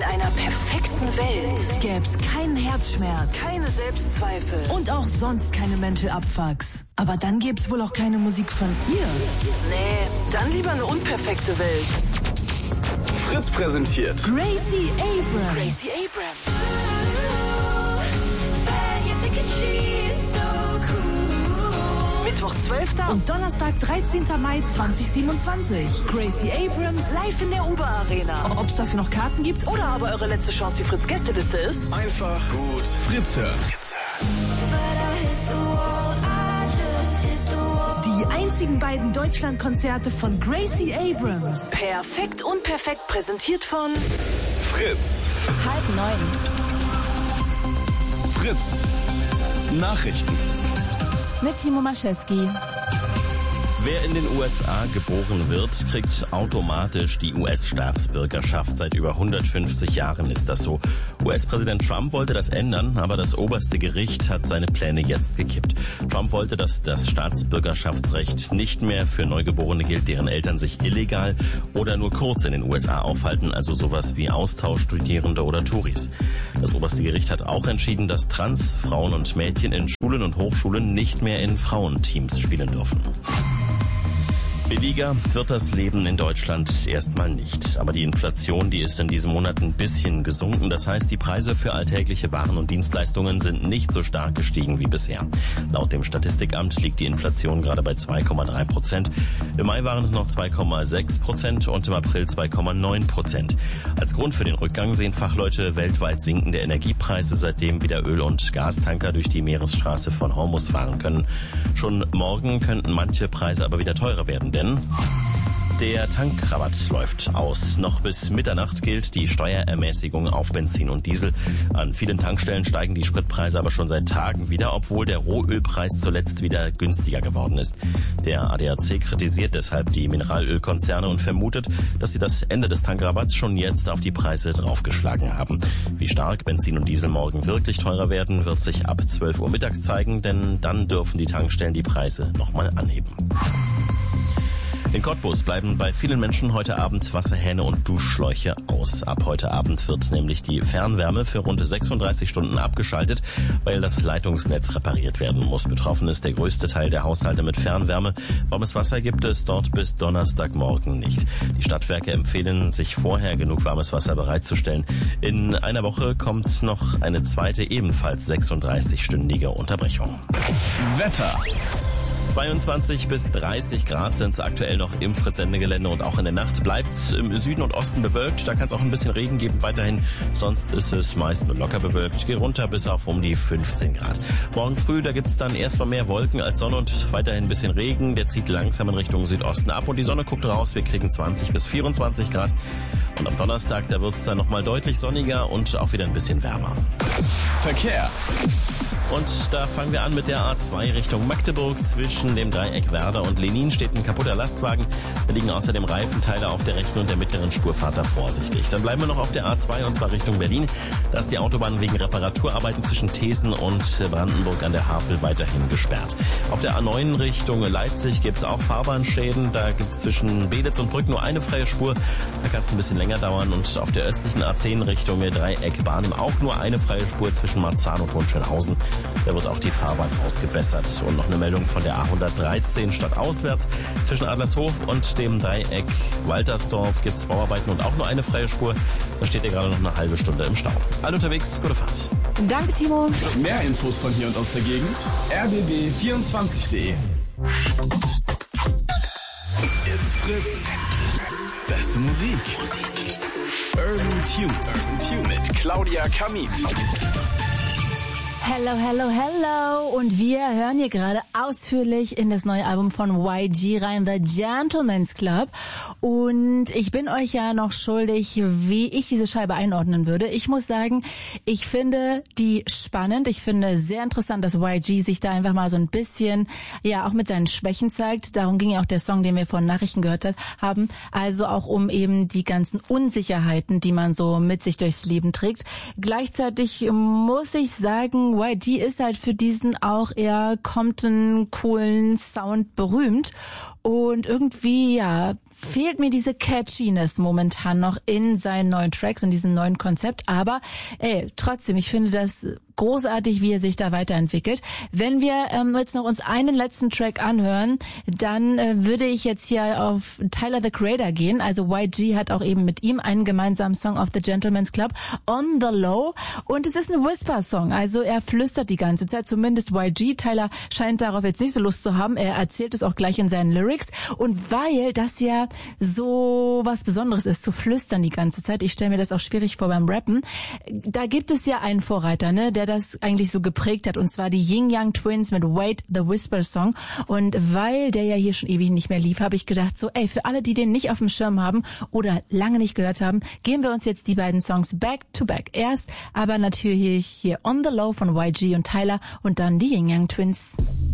einer perfekten Welt gäb's keinen Herzschmerz, keine Selbstzweifel und auch sonst keine Mental Abfucks. Aber dann gäb's wohl auch keine Musik von ihr. Nee, dann lieber eine unperfekte Welt. Fritz präsentiert Gracie Abrams. Gracie Abrams. Mittwoch 12. und Donnerstag 13. Mai 2027. Gracie Abrams live in der Uber Arena. Ob's dafür noch Karten gibt Oder aber eure letzte Chance die Fritz-Gästeliste ist? einfach gut Fritz hören. die einzigen beiden Deutschlandkonzerte von Gracie Abrams. Perfekt unperfekt präsentiert von Fritz. 8:30. Fritz. Nachrichten. Mit Timo Maschewski. Wer in den USA geboren wird, kriegt automatisch die US-Staatsbürgerschaft. Seit über 150 Jahren ist das so. US-Präsident Trump wollte das ändern, aber das oberste Gericht hat seine Pläne jetzt gekippt. Trump wollte, dass das Staatsbürgerschaftsrecht nicht mehr für Neugeborene gilt, deren Eltern sich illegal oder nur kurz in den USA aufhalten, also sowas wie Austauschstudierende oder Touris. Das oberste Gericht hat auch entschieden, dass Transfrauen und Mädchen in Schulen und Hochschulen nicht mehr in Frauenteams spielen dürfen. Billiger wird das Leben in Deutschland erstmal nicht. Aber die Inflation, die ist in diesem Monat ein bisschen gesunken. Das heißt, die Preise für alltägliche Waren und Dienstleistungen sind nicht so stark gestiegen wie bisher. Laut dem Statistikamt liegt die Inflation gerade bei 2,3%. Im Mai waren es noch 2,6% und im April 2,9%. Als Grund für den Rückgang sehen Fachleute weltweit sinkende Energiepreise, seitdem wieder Öl- und Gastanker durch die Meeresstraße von Hormuz fahren können. Schon morgen könnten manche Preise aber wieder teurer werden. Denn der Tankrabatt läuft aus. Noch bis Mitternacht gilt die Steuerermäßigung auf Benzin und Diesel. An vielen Tankstellen steigen die Spritpreise aber schon seit Tagen wieder, obwohl der Rohölpreis zuletzt wieder günstiger geworden ist. Der ADAC kritisiert deshalb die Mineralölkonzerne und vermutet, dass sie das Ende des Tankrabatts schon jetzt auf die Preise draufgeschlagen haben. Wie stark Benzin und Diesel morgen wirklich teurer werden, wird sich ab 12 Uhr mittags zeigen, denn dann dürfen die Tankstellen die Preise nochmal anheben. In Cottbus bleiben bei vielen Menschen heute Abend Wasserhähne und Duschschläuche aus. Ab heute Abend wird nämlich die Fernwärme für rund 36 Stunden abgeschaltet, weil das Leitungsnetz repariert werden muss. Betroffen ist der größte Teil der Haushalte mit Fernwärme. Warmes Wasser gibt es dort bis Donnerstagmorgen nicht. Die Stadtwerke empfehlen, sich vorher genug warmes Wasser bereitzustellen. In einer Woche kommt noch eine zweite, ebenfalls 36-stündige Unterbrechung. Wetter. 22 bis 30 Grad sind es aktuell noch im Fritz-Sendegelände und auch in der Nacht bleibt es im Süden und Osten bewölkt. Da kann es auch ein bisschen Regen geben weiterhin. Sonst ist es meist nur locker bewölkt. Geht runter bis auf um die 15 Grad. Morgen früh, da gibt es dann erstmal mehr Wolken als Sonne und weiterhin ein bisschen Regen. Der zieht langsam in Richtung Südosten ab und die Sonne guckt raus. Wir kriegen 20 bis 24 Grad. Und am Donnerstag, da wird es dann nochmal deutlich sonniger und auch wieder ein bisschen wärmer. Verkehr. Und da fangen wir an mit der A2 Richtung Magdeburg. Zwischen dem Dreieck Werder und Lenin steht ein kaputter Lastwagen. Da liegen außerdem Reifenteile auf der rechten und der mittleren Spur. Fahrt da vorsichtig. Dann bleiben wir noch auf der A2 und zwar Richtung Berlin. Da ist die Autobahn wegen Reparaturarbeiten zwischen Thesen und Brandenburg an der Havel weiterhin gesperrt. Auf der A9 Richtung Leipzig gibt es auch Fahrbahnschäden. Da gibt es zwischen Belitz und Brück nur eine freie Spur. Da kann es ein bisschen länger dauern. Und auf der östlichen A10 Richtung Dreieck Barnim auch nur eine freie Spur zwischen Marzahn und Hohenschönhausen. Da wird auch die Fahrbahn ausgebessert. Und noch eine Meldung von der A113 stadtauswärts. Zwischen Adlershof und dem Dreieck Waltersdorf gibt es Bauarbeiten und auch nur eine freie Spur. Da steht ihr gerade noch eine halbe Stunde im Stau. Alle unterwegs, gute Fahrt. Danke, Timo. Mehr Infos von hier und aus der Gegend. rbb24.de. It's Fritz. Beste Musik. Urban Tunes. Mit Claudia Kamit. Hello, hello, hello. Und wir hören hier gerade ausführlich in das neue Album von YG rein, The Gentleman's Club. Und ich bin euch ja noch schuldig, wie ich diese Scheibe einordnen würde. Ich muss sagen, ich finde die spannend. Ich finde sehr interessant, dass YG sich da einfach mal so ein bisschen, ja, auch mit seinen Schwächen zeigt. Darum ging ja auch der Song, den wir von Nachrichten gehört haben. Also auch um eben die ganzen Unsicherheiten, die man so mit sich durchs Leben trägt. Gleichzeitig muss ich sagen, YG ist halt für diesen auch eher Compton coolen Sound berühmt und irgendwie, ja, fehlt mir diese Catchiness momentan noch in seinen neuen Tracks, in diesem neuen Konzept. Aber trotzdem, ich finde das großartig, wie er sich da weiterentwickelt. Wenn wir jetzt noch uns einen letzten Track anhören, dann würde ich jetzt hier auf Tyler, the Creator gehen. Also YG hat auch eben mit ihm einen gemeinsamen Song auf The Gentleman's Club, On the Low. Und es ist ein Whisper-Song, also er flüstert die ganze Zeit, zumindest YG. Tyler scheint darauf jetzt nicht so Lust zu haben. Er erzählt es auch gleich in seinen Lyrics. Und weil das ja so was Besonderes ist, zu flüstern die ganze Zeit, ich stelle mir das auch schwierig vor beim Rappen, da gibt es ja einen Vorreiter, ne, der das eigentlich so geprägt hat, und zwar die Ying Yang Twins mit Wait, the Whisper Song. Und weil der ja hier schon ewig nicht mehr lief, habe ich gedacht, so für alle, die den nicht auf dem Schirm haben oder lange nicht gehört haben, geben wir uns jetzt die beiden Songs back to back. Erst aber natürlich hier On the Low von YG und Tyler und dann die Ying Yang Twins.